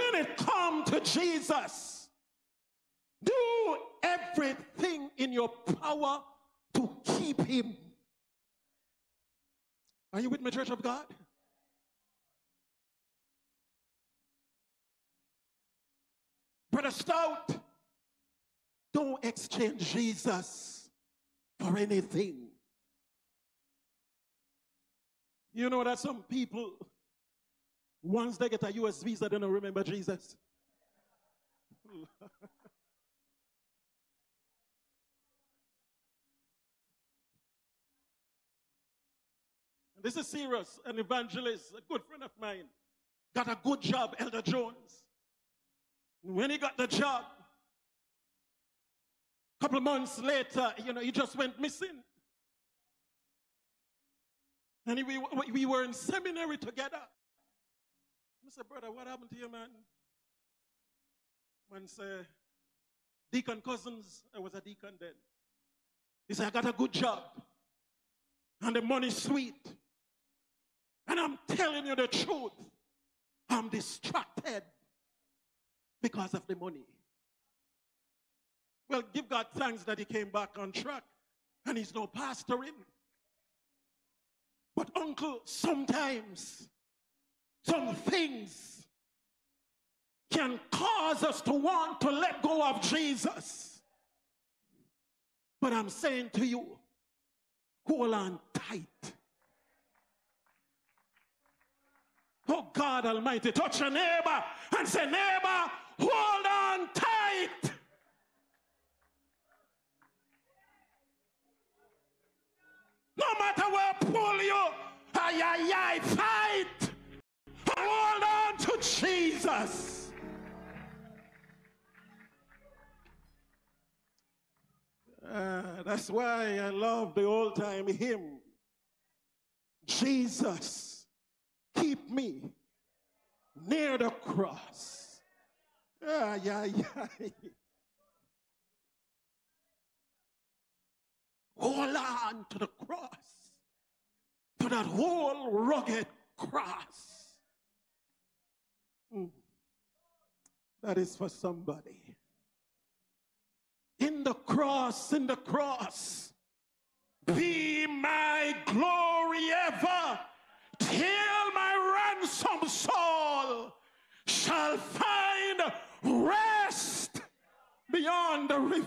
when it comes to Jesus, do everything in your power to keep him. Are you with me, Church of God? Brother Stout, don't exchange Jesus for anything. You know that some people, once they get a US visa, they don't remember Jesus. This is serious. An evangelist, a good friend of mine, got a good job, Elder Jones. When he got the job, a couple of months later, he just went missing. And we were in seminary together. I said, brother, what happened to you, man? Man said, Deacon Cousins, I was a deacon then. He said, I got a good job. And the money's sweet. And I'm telling you the truth. I'm distracted because of the money. Well, give God thanks that he came back on track. And he's no pastoring. But uncle, sometimes some things can cause us to want to let go of Jesus. But I'm saying to you, hold on tight. Oh God Almighty, touch your neighbor and say, neighbor, hold on tight. No matter where pull you, fight. Hold on to Jesus. That's why I love the old time hymn. Jesus, keep me near the cross. Hold on to the cross, to that whole rugged cross. That is for somebody. In the cross, be my glory ever, till my ransom soul shall find rest beyond the river.